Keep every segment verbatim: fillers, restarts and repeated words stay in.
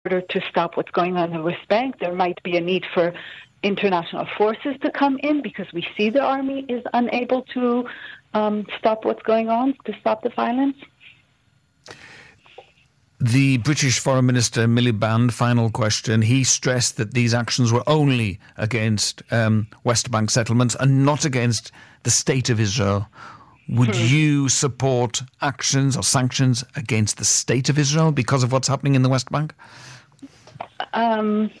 order to stop what's going on in the West Bank, there might be a need for international forces to come in because we see the army is unable to um, stop what's going on, to stop the violence. The British Foreign Minister, Miliband, final question, he stressed that these actions were only against um, West Bank settlements and not against the State of Israel. Would hmm. you support actions or sanctions against the State of Israel because of what's happening in the West Bank? Um,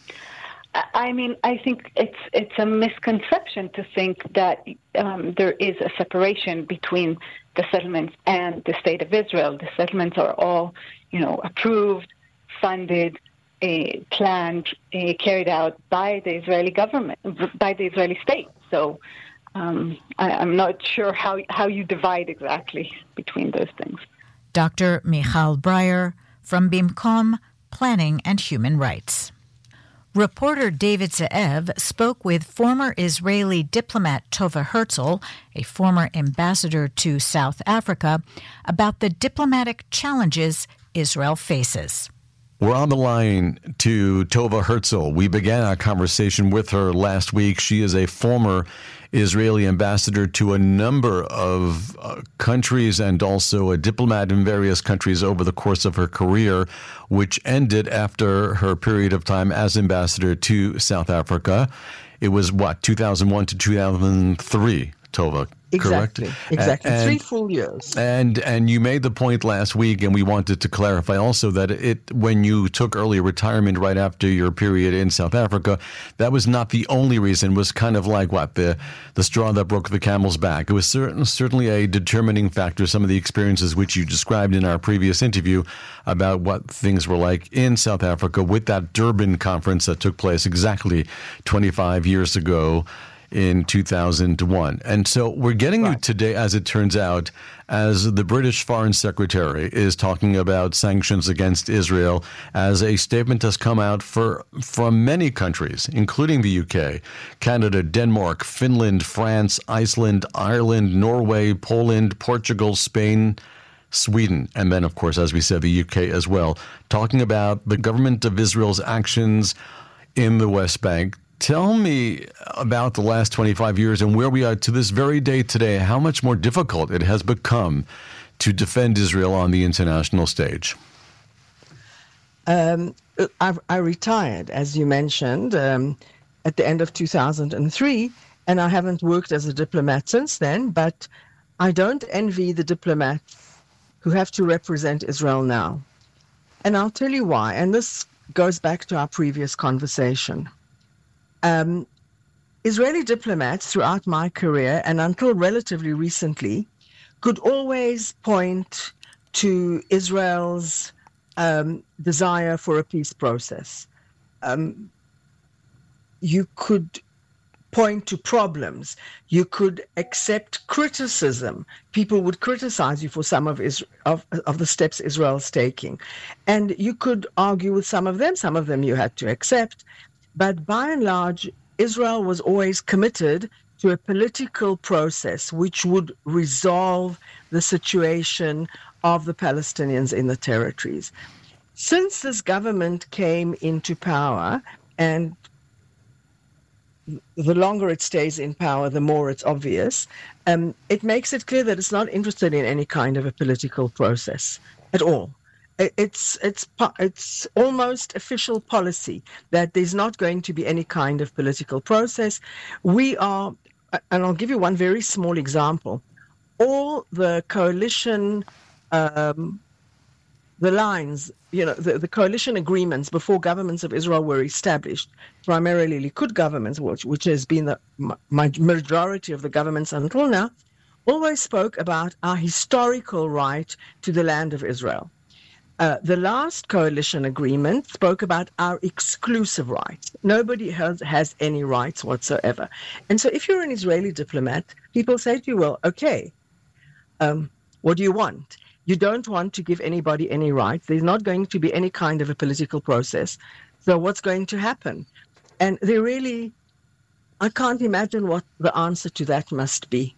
I mean, I think it's it's a misconception to think that um, there is a separation between the settlements and the State of Israel. The settlements are all, you know, approved, funded, uh, planned, uh, carried out by the Israeli government, by the Israeli state. So um, I, I'm not sure how, how you divide exactly between those things. Doctor Michal Breyer from BIMCOM, Planning and Human Rights. Reporter David Ze'ev spoke with former Israeli diplomat Tova Herzl, a former ambassador to South Africa, about the diplomatic challenges Israel faces. We're on the line to Tova Herzl. We began our conversation with her last week. She is a former Israeli ambassador to a number of uh, countries and also a diplomat in various countries over the course of her career, which ended after her period of time as ambassador to South Africa. It was, what, two thousand one to two thousand three, Tova? Exactly, correct? exactly. And, Three full years. And and you made the point last week, and we wanted to clarify also that it when you took early retirement right after your period in South Africa, that was not the only reason. It was kind of like what the the straw that broke the camel's back. It was certain, certainly a determining factor. Some of the experiences which you described in our previous interview about what things were like in South Africa with that Durban conference that took place exactly twenty-five years ago. In two thousand one. And so we're getting right. you today, as it turns out, as the British Foreign Secretary is talking about sanctions against Israel, as a statement has come out for from many countries, including the U K, Canada, Denmark, Finland, France, Iceland, Ireland, Norway, Poland, Portugal, Spain, Sweden, and then, of course, as we said, the U K as well, talking about the government of Israel's actions in the West Bank. Tell me about the last twenty-five years and where we are to this very day today, how much more difficult it has become to defend Israel on the international stage. Um, I, I retired, as you mentioned, um, at the end of two thousand three, and I haven't worked as a diplomat since then, but I don't envy the diplomats who have to represent Israel now. And I'll tell you why, and this goes back to our previous conversation. Um, Israeli diplomats throughout my career and until relatively recently could always point to Israel's um, desire for a peace process. Um, you could point to problems. You could accept criticism. People would criticize you for some of, Isra- of, of the steps Israel's taking. And you could argue with some of them. Some of them you had to accept. But by and large, Israel was always committed to a political process which would resolve the situation of the Palestinians in the territories. Since this government came into power, and the longer it stays in power, the more it's obvious, um, it makes it clear that it's not interested in any kind of a political process at all. It's it's it's almost official policy that there's not going to be any kind of political process. We are, and I'll give you one very small example. All the coalition, um, the lines, you know, the, the coalition agreements before governments of Israel were established, primarily Likud governments, which, which has been the majority of the governments until now, always spoke about our historical right to the land of Israel. Uh, the last coalition agreement spoke about our exclusive rights. Nobody has, has any rights whatsoever. And so if you're an Israeli diplomat, people say to you, well, okay, um, what do you want? You don't want to give anybody any rights. There's not going to be any kind of a political process. So what's going to happen? And they really, I can't imagine what the answer to that must be.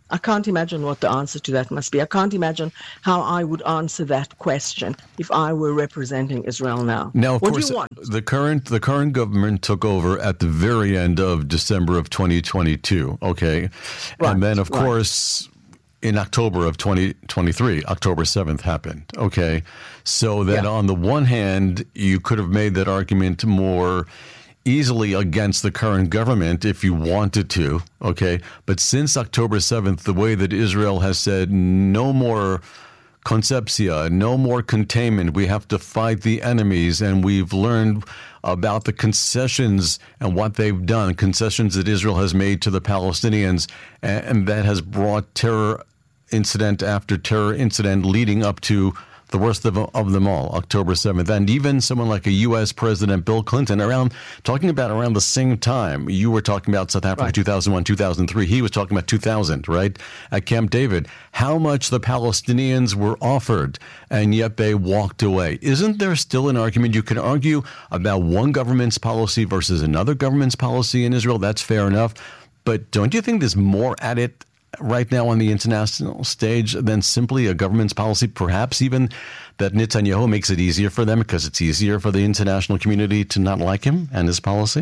I can't imagine what the answer to that must be. I can't imagine how I would answer that question if I were representing Israel now. Now, of what course, do you want? the current the current government took over at the very end of December of twenty twenty-two. Okay, Right, and then of right. course, in October of twenty twenty-three, October seventh happened. Okay, so then Yeah. on the one hand, you could have made that argument more easily against the current government if you wanted to, okay? But since October seventh, the way that Israel has said no more concepcia, no more containment, we have to fight the enemies, and we've learned about the concessions and what they've done, concessions that Israel has made to the Palestinians, and, and that has brought terror incident after terror incident leading up to the worst of, of them all, October seventh. And even someone like a U S President Bill Clinton, around talking about around the same time, you were talking about South Africa, Right. two thousand one, two thousand three. He was talking about two thousand, right, at Camp David, how much the Palestinians were offered, and yet they walked away. Isn't there still an argument? You can argue about one government's policy versus another government's policy in Israel. That's fair enough. But don't you think there's more at it right now on the international stage than simply a government's policy, perhaps even that Netanyahu makes it easier for them because it's easier for the international community to not like him and his policy?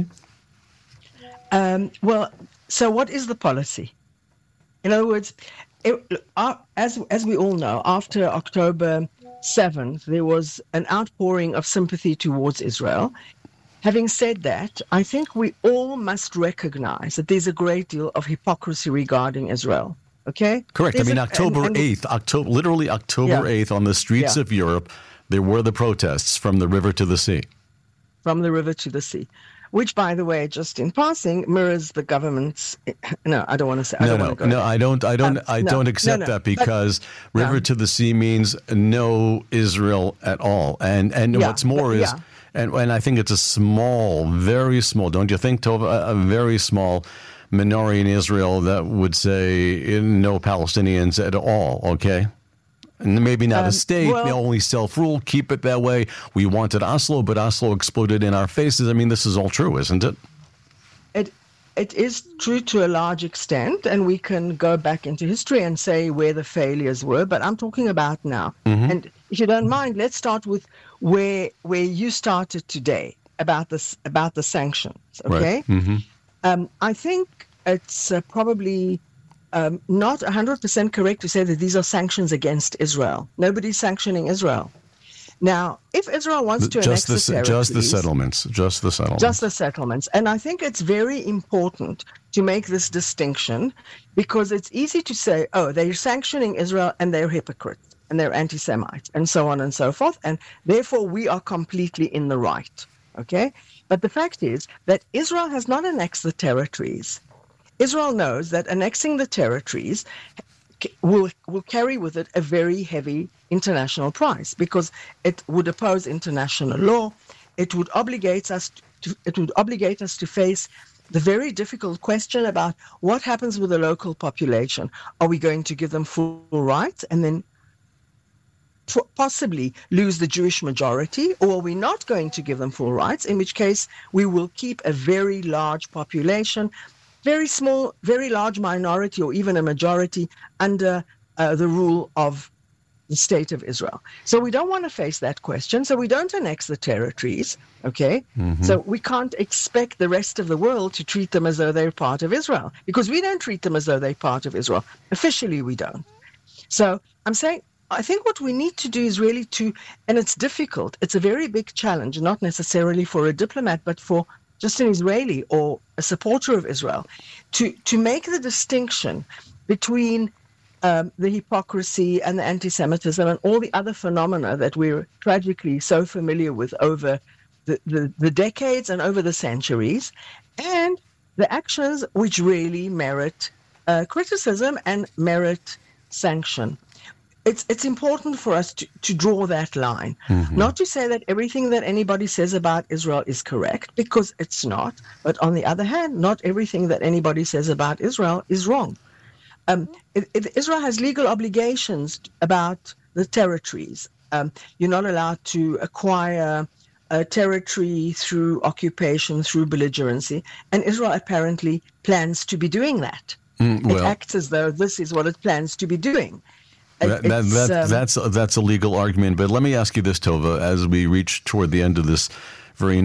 Um, well, so what is the policy? In other words, it, uh, as as we all know, after October seventh, there was an outpouring of sympathy towards Israel. Having said that, I think we all must recognize that there's a great deal of hypocrisy regarding Israel. Okay? Correct. There's I mean, a- October and- and- eighth, October, literally October Yeah. eighth on the streets Yeah. of Europe, there were the protests from the river to the sea. From the river to the sea, which, by the way, just in passing, mirrors the government's. No, I don't want to say. I No, don't no, want to go no. there. I don't. I don't. Um, I no, don't no, accept no, that but- because river No. to the sea means no Israel at all. And and Yeah, what's more but- is, yeah. and and I think it's a small, very small. Don't you think, Tova? A, a very small minority in Israel that would say eh, no Palestinians at all. Okay. And maybe not Um, a state, well- they only self-rule, keep it that way. We wanted Oslo, but Oslo exploded in our faces. I mean, this is all true, isn't it? It it is true to a large extent, and we can go back into history and say where the failures were. But I'm talking about now. Mm-hmm. And if you don't mind, let's start with where where you started today about this about the sanctions. Okay. Right. Mm-hmm. Um, I think it's uh, probably um, not one hundred percent correct to say that these are sanctions against Israel. Nobody's sanctioning Israel. Now, if Israel wants to annex Just the, the se- territories, just the settlements. Just the settlements. just the settlements. And I think it's very important to make this distinction because it's easy to say, oh, they're sanctioning Israel and they're hypocrites and they're anti-Semites and so on and so forth. And therefore, we are completely in the right. Okay? But the fact is that Israel has not annexed the territories. Israel knows that annexing the territories will will carry with it a very heavy international price because it would oppose international law. It would obligate us to, it would obligate us to face the very difficult question about what happens with the local population. Are we going to give them full rights and then possibly lose the Jewish majority, or are we not going to give them full rights, in which case we will keep a very large population, very small, very large minority, or even a majority under uh, the rule of the state of Israel. So we don't want to face that question. So we don't annex the territories, okay? Mm-hmm. So we can't expect the rest of the world to treat them as though they're part of Israel, because we don't treat them as though they're part of Israel. Officially, we don't. So I'm saying, I think what we need to do is really to, and it's difficult, it's a very big challenge, not necessarily for a diplomat, but for just an Israeli or a supporter of Israel, to, to make the distinction between um, the hypocrisy and the anti-Semitism and all the other phenomena that we're tragically so familiar with over the, the, the decades and over the centuries, and the actions which really merit uh, criticism and merit sanction. It's it's important for us to, to draw that line. Mm-hmm. Not to say that everything that anybody says about Israel is correct, because it's not. But on the other hand, not everything that anybody says about Israel is wrong. Um, it, it, Israel has legal obligations about the territories. Um, you're not allowed to acquire a territory through occupation, through belligerency. And Israel apparently plans to be doing that. Mm, well, it acts as though this is what it plans to be doing. That, that, that, um, that's, that's a legal argument. But let me ask you this, Tova, as we reach toward the end of this very